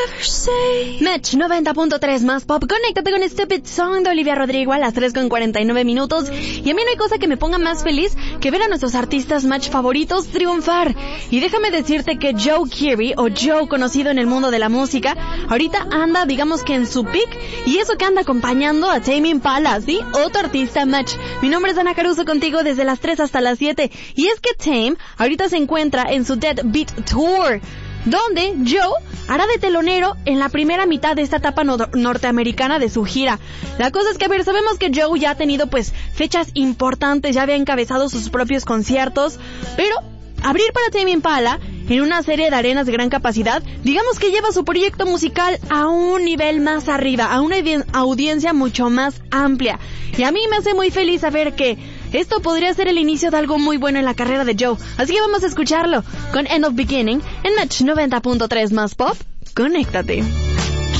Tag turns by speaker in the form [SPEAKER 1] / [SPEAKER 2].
[SPEAKER 1] Match 90.3 más pop. Conéctate con Stupid Song de Olivia Rodrigo a las 3:49. Y a mí no hay cosa que me ponga más feliz que ver a nuestros artistas Match favoritos triunfar. Y déjame decirte que Joe Keery, o Joe conocido en el mundo de la música, ahorita anda, digamos que en su peak, y eso que anda acompañando a Tame Impala, ¿sí? Otro artista Match. Mi nombre es Ana Caruso, contigo desde las 3 hasta las 7. Y es que Tame ahorita se encuentra en su Dead Beat Tour, donde Joe hará de telonero en la primera mitad de esta etapa norteamericana de su gira. La cosa es que, a ver, sabemos que Joe ya ha tenido pues fechas importantes, ya había encabezado sus propios conciertos, pero abrir para Tame Impala en una serie de arenas de gran capacidad, digamos que lleva su proyecto musical a un nivel más arriba, a una audiencia mucho más amplia. Y a mí me hace muy feliz saber que esto podría ser el inicio de algo muy bueno en la carrera de Joe. Así que vamos a escucharlo con End of Beginning en Match 90.3 más pop. Conéctate.